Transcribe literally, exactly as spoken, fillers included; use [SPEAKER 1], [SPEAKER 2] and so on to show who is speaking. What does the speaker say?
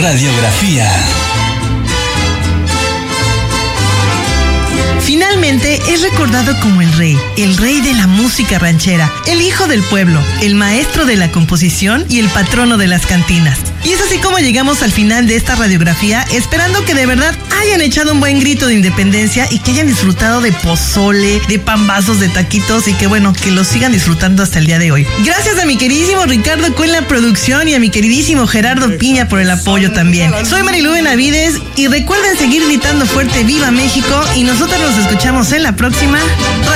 [SPEAKER 1] Radiografía.
[SPEAKER 2] Finalmente es recordado como el rey, el rey de la música ranchera, el hijo del pueblo, el maestro de la composición y el patrono de las cantinas. Y es así como llegamos al final de esta radiografía, esperando que de verdad hayan echado un buen grito de independencia y que hayan disfrutado de pozole, de pambazos, de taquitos y que bueno, que lo sigan disfrutando hasta el día de hoy. Gracias a mi queridísimo Ricardo con la producción y a mi queridísimo Gerardo Piña por el apoyo también. Soy Marilu Benavides y recuerden seguir gritando fuerte ¡Viva México! Y nosotros nos escuchamos en la próxima